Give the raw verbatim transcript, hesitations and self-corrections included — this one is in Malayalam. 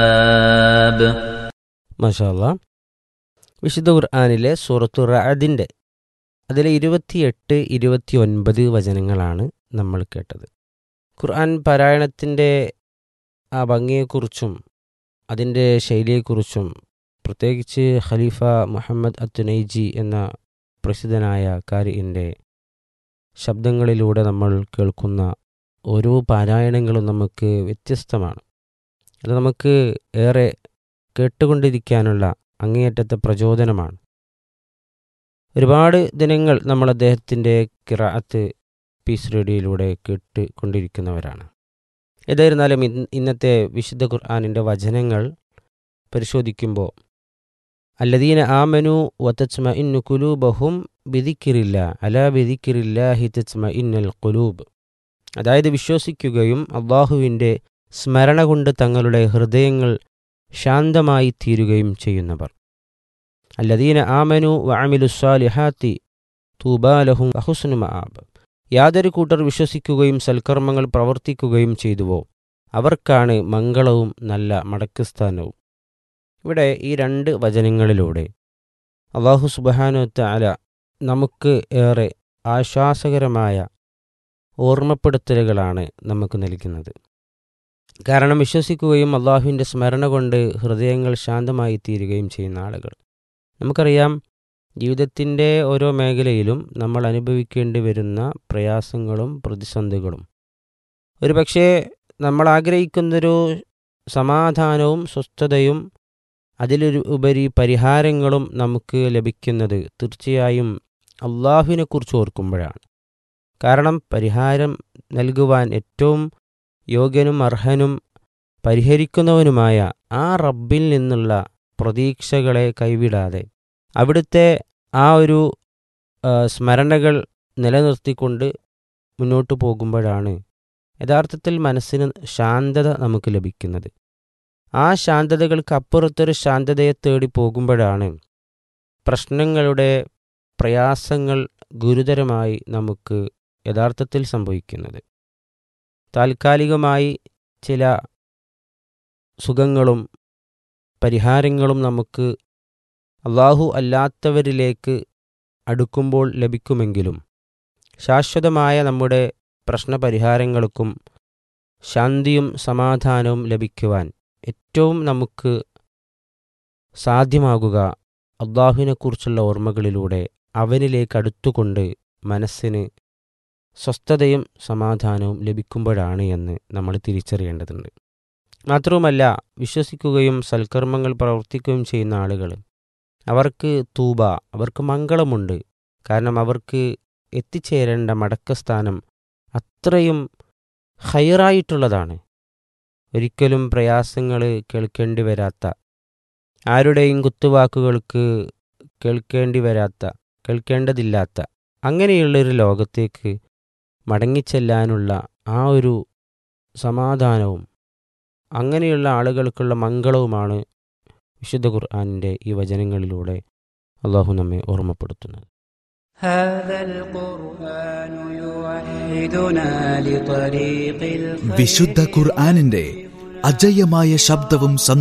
മാഷാ അല്ലാഹ്. വിശുദ്ധ ഖുർആനിലെ സൂറത്തു റഅദിൻ്റെ അതിലെ ഇരുപത്തിയെട്ട് ഇരുപത്തി ഒൻപത് വചനങ്ങളാണ് നമ്മൾ കേട്ടത്. ഖുർആൻ പാരായണത്തിൻ്റെ ആ ഭംഗിയെക്കുറിച്ചും അതിൻ്റെ ശൈലിയെക്കുറിച്ചും പ്രത്യേകിച്ച് ഖലീഫ മുഹമ്മദ് അത്തുനൈജി എന്ന പ്രസിദ്ധനായ കാരിൻ്റെ ശബ്ദങ്ങളിലൂടെ നമ്മൾ കേൾക്കുന്ന ഓരോ പാരായണങ്ങളും നമുക്ക് വ്യത്യസ്തമാണ്. അത് നമുക്ക് ഏറെ കേട്ടുകൊണ്ടിരിക്കാനുള്ള അങ്ങേയറ്റത്തെ പ്രചോദനമാണ്. ഒരുപാട് ദിനങ്ങൾ നമ്മൾ അദ്ദേഹത്തിൻ്റെ ഖിറാഅത്ത് പീസ് റേഡിയോയിലൂടെ കേട്ടുകൊണ്ടിരിക്കുന്നവരാണ്. ഏതായിരുന്നാലും ഇന്ന് ഇന്നത്തെ വിശുദ്ധ ഖുർആനിൻ്റെ വചനങ്ങൾ പരിശോധിക്കുമ്പോൾ അല്ലദീന ആമനു വതത്മഇന്നു ഖുലൂബഹും ബിദിക്രില്ലാ അലാ ബിദിക്രില്ലാഹി തത്മഇന്നുൽ ഖുലൂബ്, അതായത് വിശ്വസിക്കുകയും അള്ളാഹുവിൻ്റെ സ്മരണ കൊണ്ട് തങ്ങളുടെ ഹൃദയങ്ങൾ ശാന്തമായി തീരുകയും ചെയ്യുന്നവർ. അല്ലദീന ആമനു വഅമിലുസ്സാലിഹാത്തി തൂബാ ലഹും വഹുസ്നു മആബ്, യാതൊരു കൂട്ടർ വിശ്വസിക്കുകയും സൽക്കർമ്മങ്ങൾ പ്രവർത്തിക്കുകയും ചെയ്തുവോ അവർക്കാണ് മംഗളവും നല്ല മടക്കസ്ഥാനവും. ഇവിടെ ഈ രണ്ട് വചനങ്ങളിലൂടെ അല്ലാഹു സുബ്ഹാനഹു വ തആല നമുക്ക് ഏറെ ആശ്വാസകരമായ ഓർമ്മപ്പെടുത്തലുകളാണ് നമുക്ക് നൽകുന്നത്. കാരണം വിശ്വസിക്കുകയും അള്ളാഹുവിൻ്റെ സ്മരണ കൊണ്ട് ഹൃദയങ്ങൾ ശാന്തമായി തീരുകയും ചെയ്യുന്ന ആളുകൾ, നമുക്കറിയാം ജീവിതത്തിൻ്റെ ഓരോ മേഖലയിലും നമ്മൾ അനുഭവിക്കേണ്ടി വരുന്ന പ്രയാസങ്ങളും പ്രതിസന്ധികളും. ഒരു പക്ഷേ നമ്മൾ ആഗ്രഹിക്കുന്നൊരു സമാധാനവും സ്വസ്ഥതയും അതിലൊരു ഉപരി പരിഹാരങ്ങളും നമുക്ക് ലഭിക്കുന്നത് തീർച്ചയായും അള്ളാഹുവിനെക്കുറിച്ച് ഓർക്കുമ്പോഴാണ്. കാരണം പരിഹാരം നൽകുവാൻ ഏറ്റവും യോഗ്യനും അർഹനും പരിഹരിക്കുന്നവനുമായ ആ റബ്ബിൽ നിന്നുള്ള പ്രതീക്ഷകളെ കൈവിടാതെ അവിടുത്തെ ആ ഒരു സ്മരണകൾ നിലനിർത്തിക്കൊണ്ട് മുന്നോട്ട് പോകുമ്പോഴാണ് യഥാർത്ഥത്തിൽ മനസ്സിന് ശാന്തത നമുക്ക് ലഭിക്കുന്നത്. ആ ശാന്തതകൾക്ക് അപ്പുറത്തൊരു ശാന്തതയെ തേടി പോകുമ്പോഴാണ് പ്രശ്നങ്ങളുടെ പ്രയാസങ്ങൾ ഗുരുതരമായി നമുക്ക് യഥാർത്ഥത്തിൽ സംഭവിക്കുന്നത്. താൽക്കാലികമായി ചില സുഖങ്ങളും പരിഹാരങ്ങളും നമുക്ക് അള്ളാഹു അല്ലാത്തവരിലേക്ക് അടുക്കുമ്പോൾ ലഭിക്കുമെങ്കിലും ശാശ്വതമായ നമ്മുടെ പ്രശ്നപരിഹാരങ്ങൾക്കും ശാന്തിയും സമാധാനവും ലഭിക്കുവാൻ ഏറ്റവും നമുക്ക് സാധ്യമാകുക അള്ളാഹുവിനെക്കുറിച്ചുള്ള ഓർമ്മകളിലൂടെ അവനിലേക്ക് അടുത്തുകൊണ്ട് മനസ്സിന് സ്വസ്ഥതയും സമാധാനവും ലഭിക്കുമ്പോഴാണ് എന്ന് നമ്മൾ തിരിച്ചറിയേണ്ടതുണ്ട്. മാത്രവുമല്ല, വിശ്വസിക്കുകയും സൽക്കർമ്മങ്ങൾ പ്രവർത്തിക്കുകയും ചെയ്യുന്ന ആളുകൾ അവർക്ക് തൂബ, അവർക്ക് മംഗളമുണ്ട്. കാരണം അവർക്ക് എത്തിച്ചേരേണ്ട മടക്കസ്ഥാനം അത്രയും ഹൈറായിട്ടുള്ളതാണ്. ഒരിക്കലും പ്രയാസങ്ങൾ കേൾക്കേണ്ടി വരാത്ത, ആരുടെയും കുത്തുവാക്കുകൾക്ക് കേൾക്കേണ്ടി വരാത്ത, കേൾക്കേണ്ടതില്ലാത്ത അങ്ങനെയുള്ളൊരു ലോകത്തേക്ക് മടങ്ങിച്ചെല്ലാനുള്ള ആ ഒരു സമാധാനവും അങ്ങനെയുള്ള ആളുകൾക്കുള്ള മംഗളവുമാണ് വിശുദ്ധ ഖുർആനിൻ്റെ ഈ വചനങ്ങളിലൂടെ അള്ളാഹു നമ്മെ ഓർമ്മപ്പെടുത്തുന്നത്. വിശുദ്ധ ഖുർആനിന്റെ അജയ്യമായ ശബ്ദവും